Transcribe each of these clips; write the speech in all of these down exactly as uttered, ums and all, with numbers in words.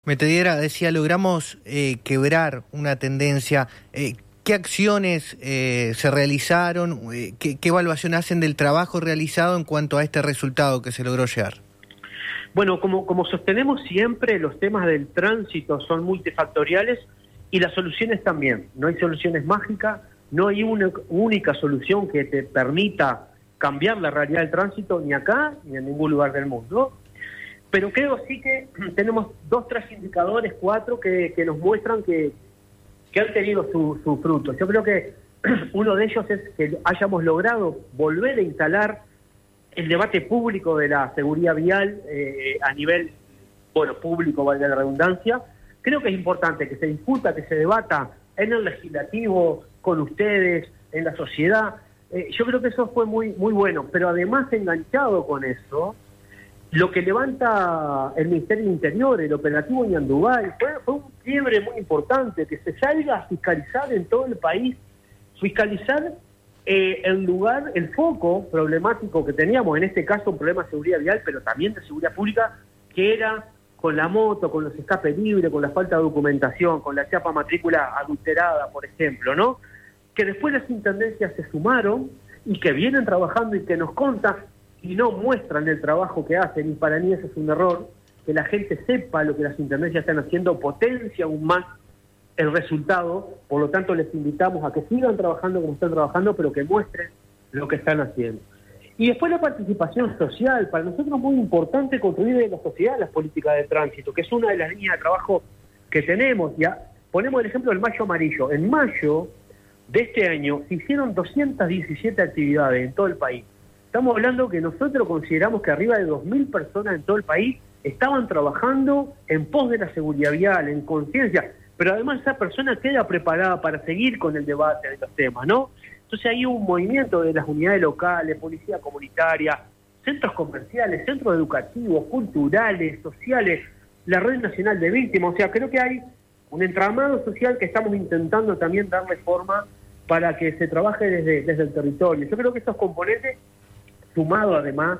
Metediera decía, logramos eh, quebrar una tendencia. Eh, ¿Qué acciones eh, se realizaron? Eh, ¿qué, ¿Qué evaluación hacen del trabajo realizado en cuanto a este resultado que se logró llegar? Bueno, como, como sostenemos siempre, los temas del tránsito son multifactoriales y las soluciones también. No hay soluciones mágicas, no hay una única solución que te permita cambiar la realidad del tránsito ni acá ni en ningún lugar del mundo. Pero creo sí que tenemos dos, tres indicadores, cuatro, que, que nos muestran que, que han tenido su, su fruto. Yo creo que uno de ellos es que hayamos logrado volver a instalar el debate público de la seguridad vial eh, a nivel, bueno, público, valga la redundancia. Creo que es importante que se discuta, que se debata en el legislativo, con ustedes, en la sociedad. Eh, yo creo que eso fue muy, muy bueno, pero además enganchado con eso, lo que levanta el Ministerio del Interior, el operativo Ñandubay, fue, fue un quiebre muy importante, que se salga a fiscalizar en todo el país, fiscalizar eh, el lugar, el foco problemático que teníamos, en este caso un problema de seguridad vial, pero también de seguridad pública, que era con la moto, con los escapes libres, con la falta de documentación, con la chapa matrícula adulterada, por ejemplo, ¿no? Que después las intendencias se sumaron y que vienen trabajando y que nos contan y no muestran el trabajo que hacen, y para mí ese es un error. Que la gente sepa lo que las intendencias están haciendo potencia aún más el resultado. Por lo tanto, les invitamos a que sigan trabajando como están trabajando, pero que muestren lo que están haciendo. Y después la participación social. Para nosotros es muy importante construir en la sociedad las políticas de tránsito, que es una de las líneas de trabajo que tenemos. Ya ponemos el ejemplo del Mayo Amarillo. En mayo de este año se hicieron doscientas diecisiete actividades en todo el país. Estamos hablando que nosotros consideramos que arriba de dos mil personas en todo el país estaban trabajando en pos de la seguridad vial, en conciencia, pero además esa persona queda preparada para seguir con el debate de los temas, ¿no? Entonces hay un movimiento de las unidades locales, policía comunitaria, centros comerciales, centros educativos, culturales, sociales, la Red Nacional de Víctimas. O sea, creo que hay un entramado social que estamos intentando también darle forma para que se trabaje desde, desde el territorio. Yo creo que estos componentes, sumado además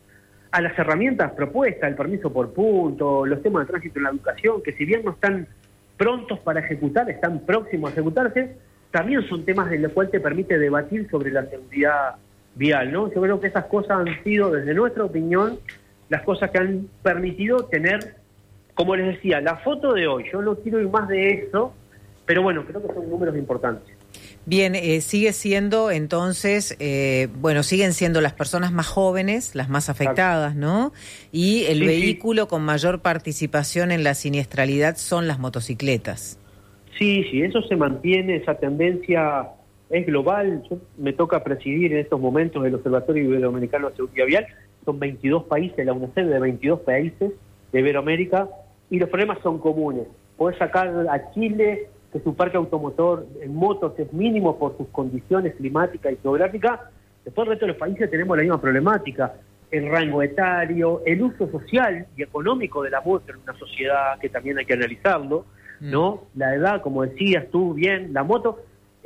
a las herramientas propuestas, el permiso por punto, los temas de tránsito en la educación, que si bien no están prontos para ejecutar, están próximos a ejecutarse, también son temas en los cuales te permite debatir sobre la seguridad vial, ¿no? Yo creo que esas cosas han sido, desde nuestra opinión, las cosas que han permitido tener, como les decía, la foto de hoy. Yo no quiero ir más de eso, pero bueno, creo que son números importantes. Bien, eh, sigue siendo entonces, eh, bueno, siguen siendo las personas más jóvenes, las más afectadas, ¿no? Y el sí, vehículo sí. con mayor participación en la siniestralidad son las motocicletas. Sí, sí, eso se mantiene, esa tendencia es global. Yo, me toca presidir en estos momentos el Observatorio Iberoamericano de Seguridad Vial. Son veintidós países, la UNECEP de veintidós países de Iberoamérica, y los problemas son comunes. Podés sacar a Chile, que su parque automotor en motos es mínimo por sus condiciones climáticas y geográficas. Después el resto de los países tenemos la misma problemática, el rango etario, el uso social y económico de la moto en una sociedad que también hay que analizarlo, ¿no? Mm. La edad, como decías tú bien, la moto,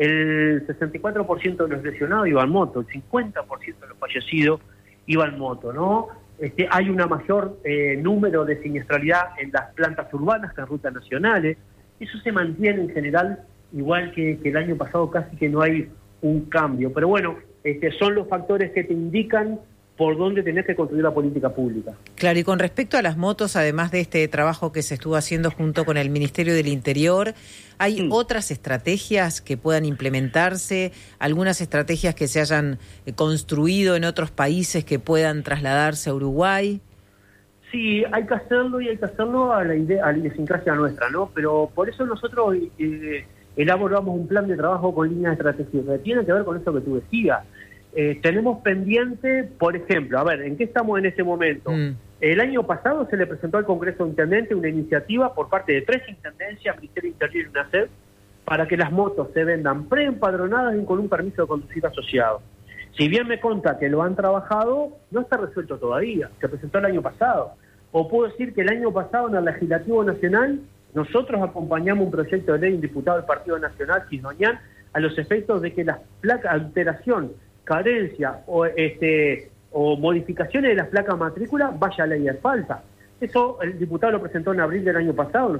el sesenta y cuatro por ciento de los lesionados iban en moto, el cincuenta por ciento de los fallecidos iban en moto, ¿no? Este, hay una mayor eh, número de siniestralidad en las plantas urbanas que en rutas nacionales. Eso se mantiene en general, igual que, que el año pasado, casi que no hay un cambio. Pero bueno, este, son los factores que te indican por dónde tenés que construir la política pública. Claro, y con respecto a las motos, además de este trabajo que se estuvo haciendo junto con el Ministerio del Interior, ¿hay sí. otras estrategias que puedan implementarse? ¿Algunas estrategias que se hayan construido en otros países que puedan trasladarse a Uruguay? Sí, hay que hacerlo y hay que hacerlo a la idea, a la idiosincrasia nuestra, ¿no? Pero por eso nosotros eh, elaboramos un plan de trabajo con líneas estratégicas que tiene que ver con eso que tú decías. Eh, tenemos pendiente, por ejemplo, a ver, ¿en qué estamos en este momento? Mm. El año pasado se le presentó al Congreso Intendente una iniciativa por parte de tres intendencias, Ministerio del Interior y UNACEP, para que las motos se vendan preempadronadas y con un permiso de conducir asociado. Si bien me consta que lo han trabajado, no está resuelto todavía. Se presentó el año pasado. O puedo decir que el año pasado en el Legislativo Nacional nosotros acompañamos un proyecto de ley, un diputado del Partido Nacional, Cisnoñán, a los efectos de que las placas, alteración, carencia o, este, o modificaciones de las placas matrículas vaya a ley de falta. Eso el diputado lo presentó en abril del año pasado.